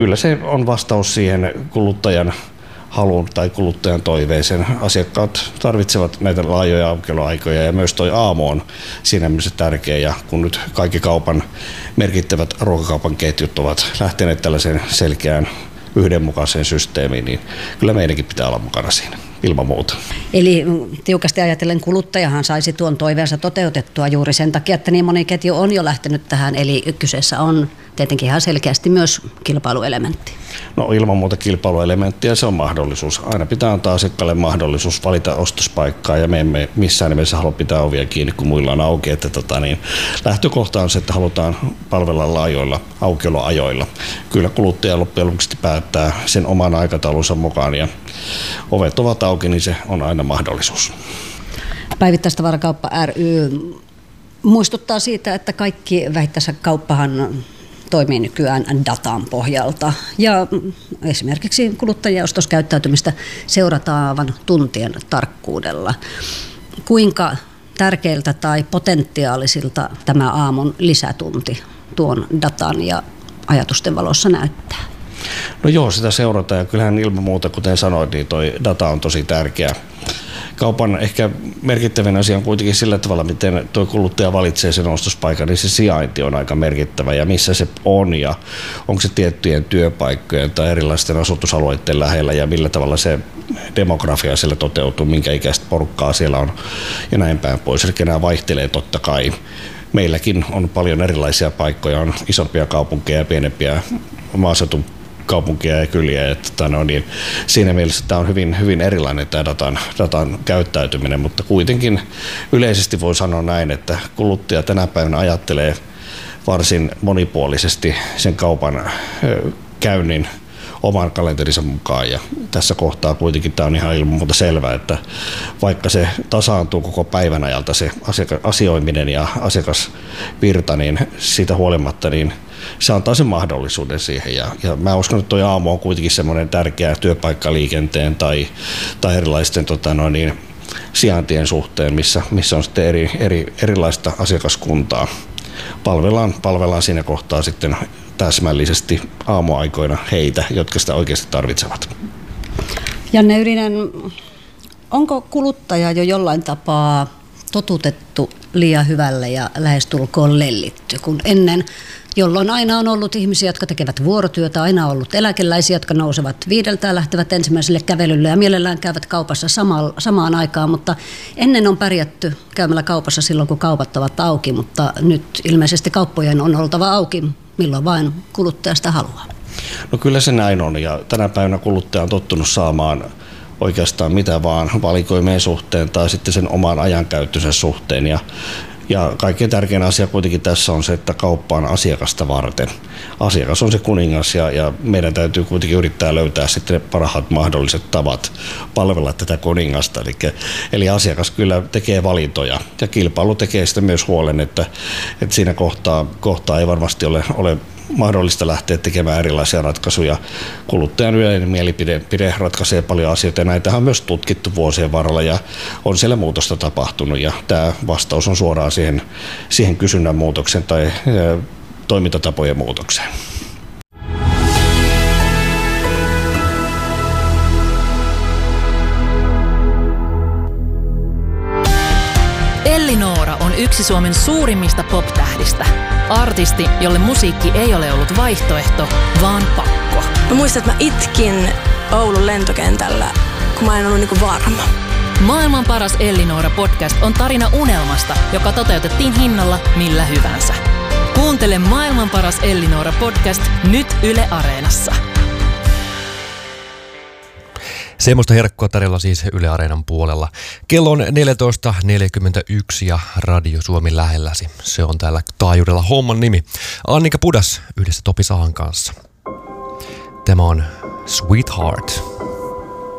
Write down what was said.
Kyllä se on vastaus siihen kuluttajan haluun tai kuluttajan toiveeseen. Asiakkaat tarvitsevat näitä laajoja aukioloaikoja ja myös toi aamu on siinä mielessä tärkeä. Ja kun nyt kaikki kaupan merkittävät ruokakaupan ketjut ovat lähteneet tällaiseen selkeään yhdenmukaiseen systeemiin, niin kyllä meidänkin pitää olla mukana siinä ilman muuta. Eli tiukasti ajatellen kuluttajahan saisi tuon toiveensa toteutettua juuri sen takia, että niin moni ketju on jo lähtenyt tähän, eli kyseessä on tietenkin ihan selkeästi myös kilpailuelementti. No ilman muuta kilpailuelementti ja se on mahdollisuus. Aina pitää antaa asiakkaalle mahdollisuus valita ostospaikkaa ja me emme missään nimessä halua pitää ovia kiinni, kun muilla on auki. Että lähtökohta on se, että halutaan palvella laajoilla aukioloajoilla. Kyllä kuluttaja loppujen lopuksi päättää sen oman aikataulunsa mukaan ja ovet ovat auki, niin se on aina mahdollisuus. Päivittäistavarakauppa ry muistuttaa siitä, että kaikki vähittäiskauppahan toimii nykyään datan pohjalta ja esimerkiksi kuluttajien ostoskäyttäytymistä seurataan aivan tuntien tarkkuudella. Kuinka tärkeältä tai potentiaalisilta tämä aamun lisätunti tuon datan ja ajatusten valossa näyttää? No joo, sitä seurataan ja kyllähän ilman muuta, kuten sanoit, niin toi data on tosi tärkeä. Kaupan ehkä merkittävin asia on kuitenkin sillä tavalla, miten tuo kuluttaja valitsee sen ostospaikan, niin se sijainti on aika merkittävä ja missä se on ja onko se tiettyjen työpaikkojen tai erilaisten asutusalueiden lähellä ja millä tavalla se demografia siellä toteutuu, minkä ikäistä porukkaa siellä on ja näin päin pois. Eli nämä vaihtelee totta kai. Meilläkin on paljon erilaisia paikkoja, on isompia kaupunkeja ja pienempiä maaseutukaupunkia ja kyliä. Niin siinä mielessä tämä on hyvin, hyvin erilainen tämä datan käyttäytyminen, mutta kuitenkin yleisesti voi sanoa näin, että kuluttaja tänä päivänä ajattelee varsin monipuolisesti sen kaupan käynnin oman kalenterinsa mukaan ja tässä kohtaa kuitenkin tämä on ihan ilman muuta selvää, että vaikka se tasaantuu koko päivän ajalta se asioiminen ja asiakasvirta, niin siitä huolimatta niin se antaa sen mahdollisuuden siihen ja mä uskon, että tuo aamu on kuitenkin semmoinen tärkeä työpaikkaliikenteen tai erilaisten sijaintien suhteen, missä on sitten erilaista asiakaskuntaa. Palvellaan siinä kohtaa sitten täsmällisesti aamuaikoina heitä, jotka sitä oikeasti tarvitsevat. Janne Yrinen, onko kuluttaja jo jollain tapaa totutettu liian hyvälle ja lähestulkoon lellitty, kun ennen, jolloin aina on ollut ihmisiä, jotka tekevät vuorotyötä, aina on ollut eläkeläisiä, jotka nousevat 5:00 ja lähtevät ensimmäiselle kävelylle ja mielellään käyvät kaupassa samaan aikaan, mutta ennen on pärjätty käymällä kaupassa silloin, kun kaupat ovat auki, mutta nyt ilmeisesti kauppojen on oltava auki, milloin vain kuluttaja sitä haluaa. No kyllä se näin on ja tänä päivänä kuluttaja on tottunut saamaan oikeastaan mitä vaan valikoimien suhteen tai sitten sen oman ajankäyttönsä suhteen ja kaikkein tärkein asia kuitenkin tässä on se, että kauppa on asiakasta varten. Asiakas on se kuningas ja meidän täytyy kuitenkin yrittää löytää sitten parhaat mahdolliset tavat palvella tätä kuningasta. Eli asiakas kyllä tekee valintoja ja kilpailu tekee sitä myös huolen, että siinä kohtaa ei varmasti ole mahdollista lähteä tekemään erilaisia ratkaisuja. Kuluttajan yleinen mielipide ratkaisee paljon asioita ja näitähän on myös tutkittu vuosien varrella ja on siellä muutosta tapahtunut ja tämä vastaus on suoraan siihen kysynnän muutokseen tai toimintatapojen muutokseen. Elli Noora on yksi Suomen suurimmista pop-tähdistä. Artisti, jolle musiikki ei ole ollut vaihtoehto, vaan pakko. Mä muistan, että mä itkin Oulun lentokentällä, kun mä en ollut niinku varma. Maailman paras Elli Noora podcast on tarina unelmasta, joka toteutettiin hinnalla millä hyvänsä. Kuuntele Maailman paras Elli Noora podcast nyt Yle Areenassa. Semmoista herkkua tarjolla siis Yle Areenan puolella. Kello on 14.41 ja Radio Suomi lähelläsi. Se on täällä taajuudella homman nimi. Annika Pudas yhdessä Topi Sahan kanssa. Tämä on Sweetheart.